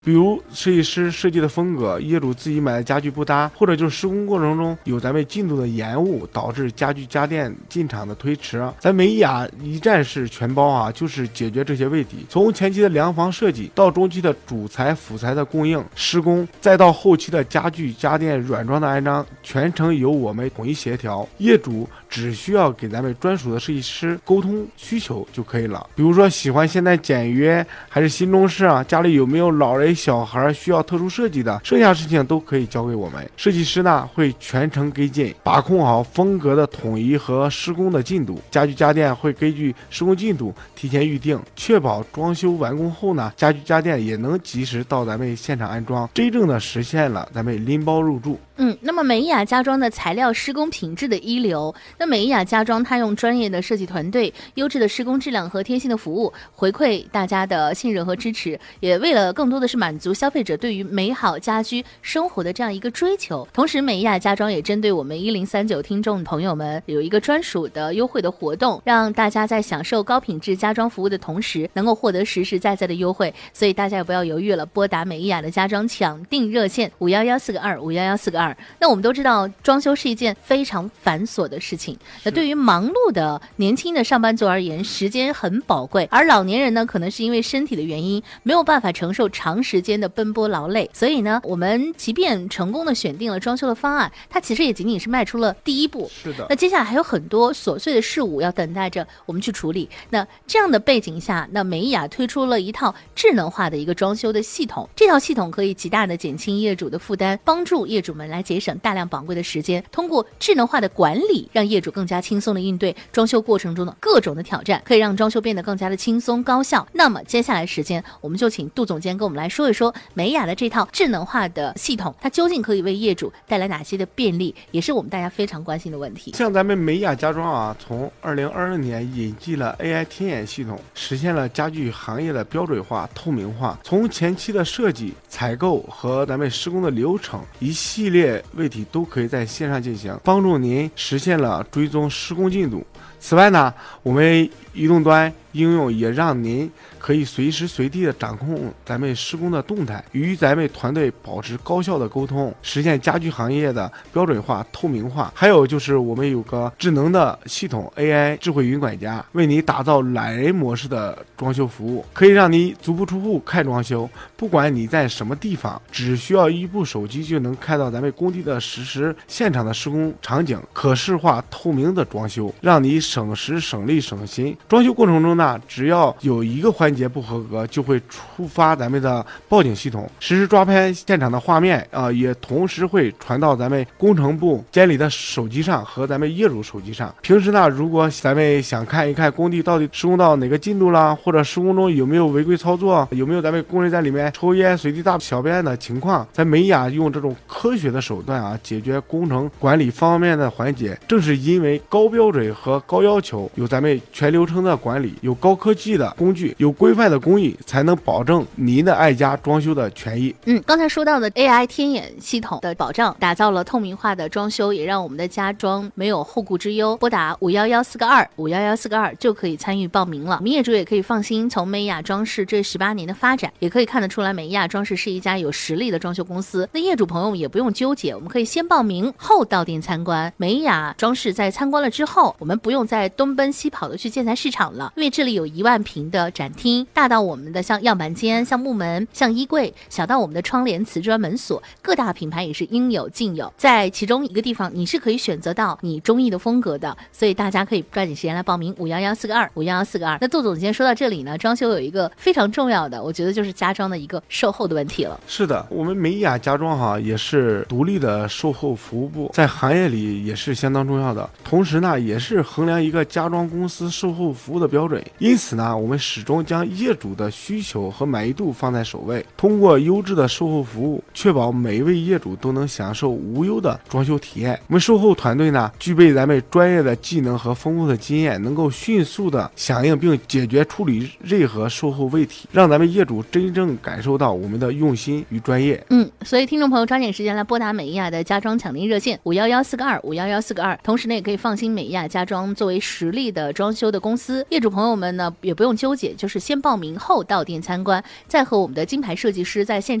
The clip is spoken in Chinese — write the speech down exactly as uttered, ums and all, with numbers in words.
比如设计师设计的风格，业主自己买的家具不搭，或者就是施工过程中有咱们进度的延误，导致家具家电进场的推迟。咱美雅一站式全包啊，就是解决这些问题。从前期的量房设计到中期的主材辅材的供应、施工，再到后期的家具家电软装的安装，全程由我们统一协调。业主只需要给咱们专属的设计师沟通需求就可以了。比如说喜欢现代简约还是新中式啊，家里有没有老人小孩需要特殊设计的，剩下事情都可以交给我们设计师呢，会全程跟进，把控好风格的统一和施工的进度。家具家电会根据施工进度提前预定，确保装修完工后呢，家具家电也能及时到咱们现场安装，真正的实现了咱们拎包入住。 嗯，那么美雅家装的材料施工品质的一流，那美雅家装它用专业的设计团队、优质的施工质量和贴心的服务，回馈大家的信任和支持，也为了更多的是满足消费者对于美好家居生活的这样一个追求。同时，美雅家装也针对我们一零三九听众朋友们有一个专属的优惠的活动，让大家在享受高品质家装服务的同时，能够获得实实在在的优惠。所以大家也不要犹豫了，拨打美雅的家装抢订热线五幺幺四个二五幺幺四个二。那我们都知道，装修是一件非常繁琐的事情。那对于忙碌的年轻的上班族而言，时间很宝贵，而老年人呢，可能是因为身体的原因，没有办法承受长时间的奔波劳累。所以呢，我们即便成功的选定了装修的方案，它其实也仅仅是迈出了第一步。 是的。 那接下来还有很多琐碎的事物要等待着我们去处理。那这样的背景下，那美雅推出了一套智能化的一个装修的系统，这套系统可以极大的减轻业主的负担，帮助业主们来节省大量宝贵的时间，通过智能化的管理，让业主更加轻松的应对装修过程中的各种的挑战，可以让装修变得更加的轻松高效。那么接下来时间，我们就请杜总监跟我们来说一说美雅的这套智能化的系统，它究竟可以为业主带来哪些的便利，也是我们大家非常关心的问题。 像咱们美雅家装啊，从二零二二年引进了 A I 天眼系统，实现了家具行业的标准化、透明化。从前期的设计、采购和咱们施工的流程，一系列问题都可以在线上进行，帮助您实现了追踪施工进度。此外呢，我们移动端应用也让您可以随时随地的掌控咱们施工的动态，与咱们团队保持高效的沟通，实现家居行业的标准化、透明化。还有就是我们有个智能的系统 A I 智慧云管家，为你打造懒人模式的装修服务，可以让你足不出户看装修，不管你在什么地方，只需要一部手机就能看到咱们工地的实时现场的施工场景，可视化透明的装修，让你省时省力省心。装修过程中呢，只要有一个环节不合格，就会触发咱们的报警系统，实时抓拍现场的画面啊、呃，也同时会传到咱们工程部监理的手机上和咱们业主手机上。平时呢，如果咱们想看一看工地到底施工到哪个进度了，或者施工中有没有违规操作，有没有咱们工人在里面抽烟随地大小便的情况，咱美雅用这种科学的手段啊，解决工程管理方面的环节。正是因为高标准和高要求，有咱们全流程的管理，有高科技的工具，有规范的工艺，才能保证您的爱家装修的权益。 嗯，刚才说到的 A I 天眼系统的保障，打造了透明化的装修，也让我们的家装没有后顾之忧。拨打五幺幺四个二五幺幺四个二就可以参与报名了。我们业主也可以放心，从美雅装饰这十八年的发展，也可以看得出来，美雅装饰是一家有实力的装修公司。那业主朋友也不用纠结，我们可以先报名后到店参观。美雅装饰在参观了之后，我们不用再东奔西跑的去建材市场了，因为这里有一万平的展厅，大到我们的像样板间、像木门、像衣柜，小到我们的窗帘、瓷砖、门锁，各大品牌也是应有尽有。在其中一个地方，你是可以选择到你中意的风格的，所以大家可以抓紧时间来报名五幺幺四个二五幺幺四个二。那杜总监说到这里呢，装修有一个非常重要的，我觉得就是家装的一个售后的问题了。 是的，我们美雅家装哈也是独立的售后服务部，在行业里也是相当重要的，同时呢也是衡量一个家装公司售后服务的标准。因此呢，我们始终将业主的需求和满意度放在首位，通过优质的售后服务，确保每一位业主都能享受无忧的装修体验。我们售后团队呢，具备咱们专业的技能和丰富的经验，能够迅速的响应并解决处理任何售后问题，让咱们业主真正感受到我们的用心与专业。 嗯，所以听众朋友抓紧时间来拨打美雅的家装抢订热线五幺幺四个二五幺幺四个二，同时呢也可以放心，美雅家装作为为实力的装修的公司。业主朋友们呢，也不用纠结，就是先报名后到店参观，再和我们的金牌设计师在现